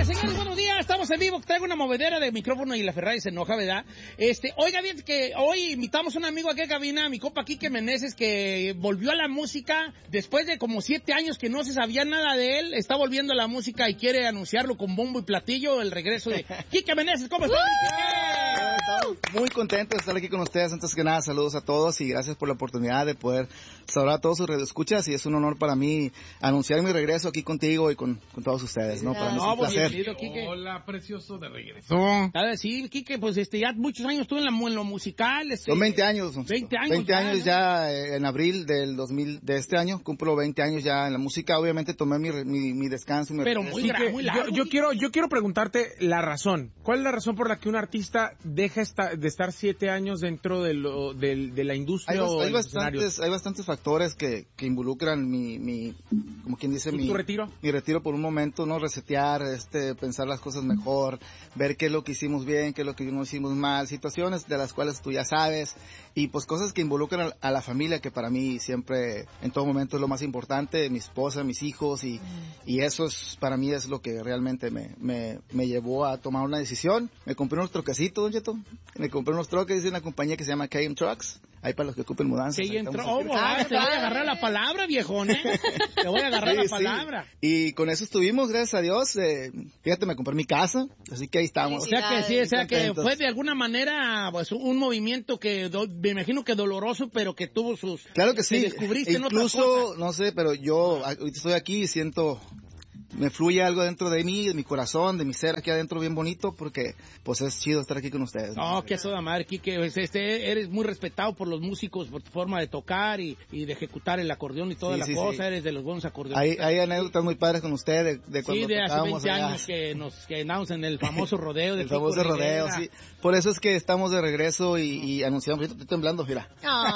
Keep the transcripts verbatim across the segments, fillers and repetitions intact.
días, señores, buenos días. Estamos en vivo. Traigo una movedera de micrófono y la Ferrari se enoja, ¿verdad? Este, oiga, bien que hoy invitamos a un amigo aquí a cabina, mi compa Quique Meneses, que volvió a la música después de como siete años que no se sabía nada de él. Está volviendo a la música y quiere anunciarlo con bombo y platillo, el regreso de Quique Meneses. ¿Cómo estás, Quique? Estamos muy contentos de estar aquí con ustedes. Antes que nada, saludos a todos y gracias por la oportunidad de poder saludar a todos sus radioescuchas, y es un honor para mí anunciar mi regreso aquí contigo y con, con todos ustedes, ¿no? Para mí es un placer. Quique. Hola, precioso de regreso. A ver, sí, Quique, pues este, ya muchos años estuve en, la, en lo musical. Este, Son veinte años. veinte años. veinte ya, años ¿no? ya, eh, en abril del dos mil, de este año, cumplo veinte años ya en la música. Obviamente tomé mi, mi, mi descanso. Mi Pero regreso. muy, gra- muy largo. Yo, yo quiero, yo quiero preguntarte la razón. ¿Cuál es la razón por la que un artista deja esta, de estar siete años dentro de, lo, de, de la industria Hay, o hay en los escenarios? bastantes, hay bastantes factores que, que involucran mi, mi, como quien dice, ¿Tu- mi, tu retiro? mi retiro por un momento, ¿no? Resetear, este, pensar las cosas mejor, ver qué es lo que hicimos bien, qué es lo que no hicimos mal, situaciones de las cuales tú ya sabes, y pues cosas que involucran a, a la familia, que para mí siempre, en todo momento es lo más importante, mi esposa, mis hijos, y, y eso es, para mí es lo que realmente me, me, me llevó a tomar una decisión. Me compré unos troquecitos, don Cheto, me compré unos troques de una compañía que se llama K M Trucks, ahí para los que ocupen mudanzas. Sí, ahí entró. estamos Oh, aquí. ah, te voy a agarrar la palabra, viejón, ¿eh? Te voy a agarrar Sí, la sí. palabra. Y con eso estuvimos, gracias a Dios. Eh, fíjate, me compré mi casa, así que ahí estamos. O sea que sí, o sea que Contentos. fue de alguna manera pues un movimiento que do- me imagino que doloroso, pero que tuvo sus... Claro que sí. Te descubriste en otra Incluso, cosa. no sé, pero yo ahorita estoy aquí y siento, me fluye algo dentro de mí, de mi corazón, de mi ser aquí adentro bien bonito, porque pues es chido estar aquí con ustedes. No, que toda madre, Quique, pues, este, eres muy respetado por los músicos, por tu forma de tocar y, y de ejecutar el acordeón y toda Sí, la sí, cosa, sí. eres de los buenos acordeones. Hay, hay anécdotas muy padres con ustedes de, de cuando Sí, de hace tocábamos veinte allá. años que nos que andamos en el famoso rodeo de El Kiko famoso rodeo, Rivera. sí. Por eso es que estamos de regreso y, y anunciamos. Ahorita estoy temblando, mira.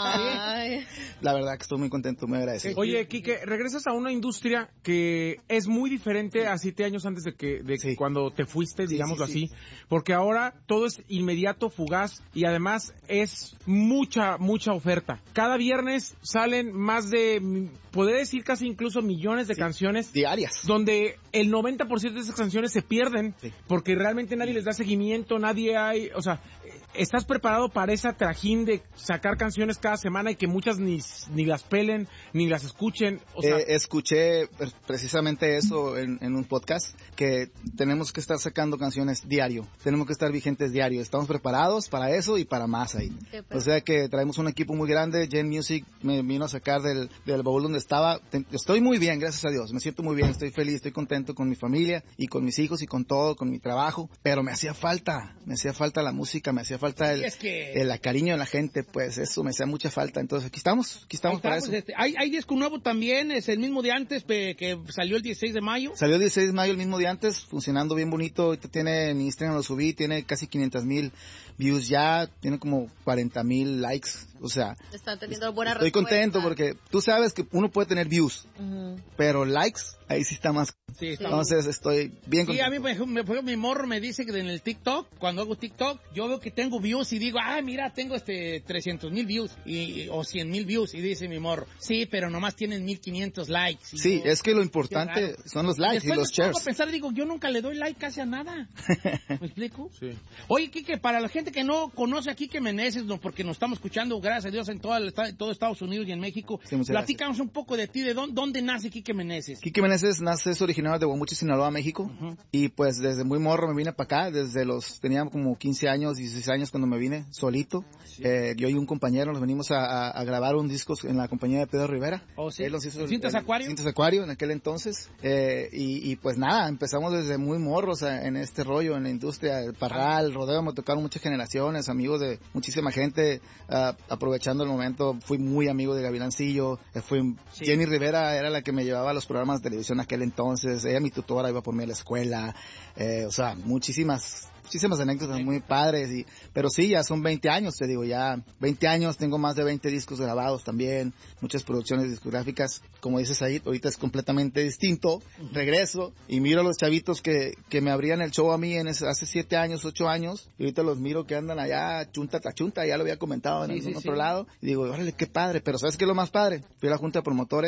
Ay. La verdad que estoy muy contento, muy agradecido. Oye, Quique, regresas a una industria que es muy diferente a siete años antes de que, de Sí. cuando te fuiste, Sí, digámoslo sí, sí. así, porque ahora todo es inmediato, fugaz, y además es mucha, mucha oferta. Cada viernes salen más de, mm, podría decir casi incluso millones de Sí. canciones, Diarias. donde el noventa por ciento de esas canciones se pierden, Sí. porque realmente nadie les da seguimiento, nadie hay, o sea, ¿estás preparado para esa trajín de sacar canciones cada semana y que muchas ni, ni las pelen, ni las escuchen? O sea, Eh, escuché pues, precisamente eso en, en un podcast, que tenemos que estar sacando canciones diario, tenemos que estar vigentes diario, estamos preparados para eso y para más ahí. Qué padre. O sea que traemos un equipo muy grande. Gen Music me vino a sacar del, del baúl donde estaba. Te- estoy muy bien, gracias a Dios, me siento muy bien, estoy feliz, estoy contento con mi familia y con mis hijos y con todo, con mi trabajo, pero me hacía falta, me hacía falta la música, me hacía falta el, Sí, es que- el cariño de la gente, pues eso me hacía mucha falta. Entonces aquí estamos, aquí estamos Ahí para estamos, eso. este, hay, hay disco nuevo también, es el mismo de antes, pe- que salió el dieciséis de mayo. Salió el dieciséis de mayo, el mismo día antes, funcionando bien bonito. Ahorita tiene, en Instagram lo subí, tiene casi quinientos mil views ya, tiene como cuarenta mil likes. O sea, Están teniendo buena estoy respuesta. contento porque tú sabes que uno puede tener views, Ujú. pero likes, ahí sí está más. Sí, está Entonces estoy bien Sí, contento. a mí me, me- me- mi morro me dice que en el TikTok, cuando hago TikTok, yo veo que tengo views y digo, ah, mira, tengo este trescientos mil views y, o cien mil views. Y dice mi morro, sí, pero nomás tienen mil quinientos likes. Y Sí, yo, es que lo qué importante raro. son los likes Después y los me pongo shares. a pensar, digo, yo nunca le doy like casi a nada. ¿Me explico? sí. Oye, Quique, para la gente que no conoce a Quique Meneses, no, porque nos estamos escuchando, gracias a Dios, en todo, el, esta- todo Estados Unidos y en México, Sí, muchas platícanos un poco de ti, de dónde, dónde nace Quique Meneses. Quique Meneses nace, es originario de Guamuchi, Sinaloa, México. Ujú. Y pues desde muy morro me vine para acá, desde los, tenía como quince años, dieciséis años cuando me vine, solito. Eh, yo y un compañero nos venimos a, a- a grabar un disco en la compañía de Pedro Rivera. Oh, sí. Él nos hizo el- ¿Cintas el- Acuario? Cintas Acuario en aquel entonces. Eh, y, y pues nada, empezamos desde muy morros a- en este rollo, en la industria, el parral, el rodeo, me tocaron muchas generaciones, amigos de muchísima gente. Ah, aprovechando el momento, fui muy amigo de Gavilancillo, eh, fui, Sí. Jenny Rivera era la que me llevaba a los programas de televisión en aquel entonces, ella mi tutora, iba por mí a la escuela, eh, o sea, muchísimas, muchísimas anécdotas muy padres, y, pero sí, ya son veinte años, te digo, ya veinte años, tengo más de veinte discos grabados también, muchas producciones discográficas, como dices ahí, ahorita es completamente distinto, regreso y miro a los chavitos que, que me abrían el show a mí en ese- hace siete años, ocho años, y ahorita los miro que andan allá, chunta tachunta, ya lo había comentado en Sí, algún sí, otro sí. lado, y digo, órale, qué padre, pero ¿sabes qué es lo más padre? Fui a la junta de promotores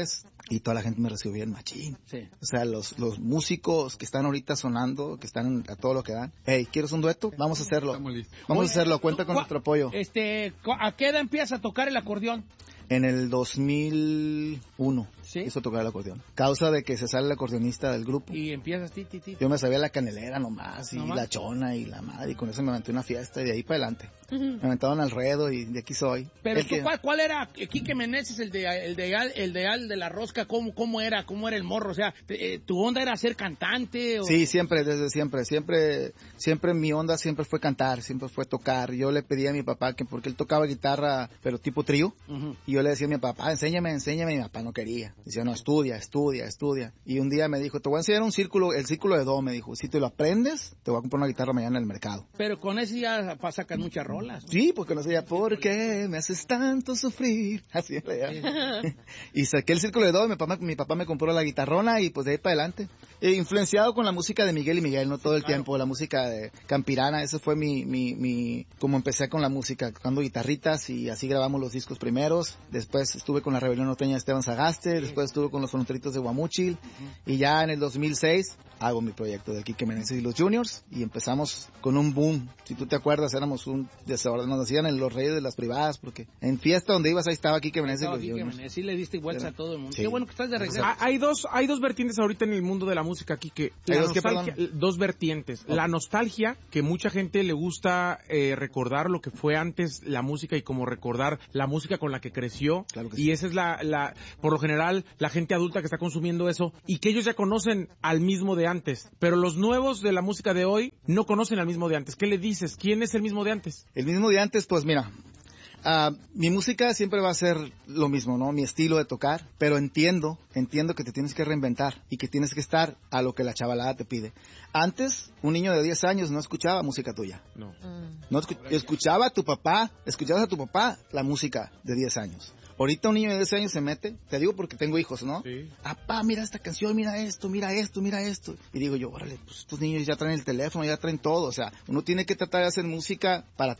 y toda la gente me recibió bien machín. Sí. O sea, los, los músicos que están ahorita sonando, que están a todo lo que dan. Hey, ¿quieres un dueto? Vamos a hacerlo. Estamos listos. Vamos Oye, a hacerlo, cuenta ¿tú con cua- nuestro apoyo. Este, cu- ¿a qué edad empiezas a tocar el acordeón? En el dos mil uno Sí. hizo tocar el acordeón. Causa de que se sale el acordeonista del grupo. Y empiezas ti, ti, ti. Yo me sabía la canelera nomás, y ¿Nomás? la chona, y la madre, y con eso me aventé una fiesta, y de ahí para adelante. Ujú. Me aventaron al ruedo, y de aquí soy. Pero El tú, que- ¿cuál, ¿cuál era? Quique Meneses, el de el de Al, el de Al de la Rosca, ¿cómo, cómo era? ¿Cómo era el morro? O sea, te- eh, ¿tu onda era ser cantante? O... Sí, siempre, desde siempre, siempre, siempre mi onda siempre fue cantar, siempre fue tocar. Yo le pedí a mi papá que, porque él tocaba guitarra, pero tipo trío, Ujú. y yo le decía a mi papá, enséñame, enséñame, y mi papá no quería. Decía, no, estudia, estudia, estudia. Y un día me dijo, te voy a enseñar un círculo, el círculo de do, me dijo, si te lo aprendes, te voy a comprar una guitarra mañana en el mercado. Pero con ese ya pa- sacan muchas rolas. ¿no? Sí, porque no sabía, ¿por qué me haces tanto sufrir? Así le decía. Y saqué el círculo de do, y mi papá, mi papá me compró la guitarrona, y pues de ahí para adelante. E influenciado con la música de Miguel y Miguel, no todo el Claro. tiempo, la música de Campirana, eso fue mi, mi, mi, como empecé con la música, tocando guitarritas, y así grabamos los discos primeros. Después estuve con la Rebelión Norteña de Esteban Sagaste, después estuve con los Fronteritos de Guamuchil, y ya en el dos mil seis hago mi proyecto de Quique Meneses y los Juniors, y empezamos con un boom. Si tú te acuerdas, éramos un desorden, nos decían en los reyes de las privadas, porque en fiesta donde ibas ahí estaba Quique Meneses y Estaba los Quique Juniors. Meneses, sí le diste vuelta a todo el mundo. Sí. Qué bueno que estás de regreso. Ah, Hay dos, hay dos vertientes ahorita en el mundo de la música aquí que ¿Hay la dos qué, nostalgia- perdón? dos vertientes. La nostalgia, que mucha gente le gusta eh, recordar lo que fue antes la música y como recordar la música con la que creció. Claro que y sí. esa es la, la, por lo general, la gente adulta que está consumiendo eso y que ellos ya conocen al mismo de antes. Pero los nuevos de la música de hoy no conocen al mismo de antes. ¿Qué le dices? ¿Quién es el mismo de antes? El mismo de antes, pues mira, ah, mi música siempre va a ser lo mismo, ¿no? Mi estilo de tocar, pero entiendo, entiendo que te tienes que reinventar y que tienes que estar a lo que la chavalada te pide. Antes, un niño de diez años no escuchaba música tuya. No. No escu- escuchaba a tu papá, escuchabas a tu papá la música de diez años. Ahorita un niño de diez años se mete, te digo porque tengo hijos, ¿no? Sí. Papá, mira esta canción, mira esto, mira esto, mira esto. Y digo yo, órale, pues estos niños ya traen el teléfono, ya traen todo. O sea, uno tiene que tratar de hacer música para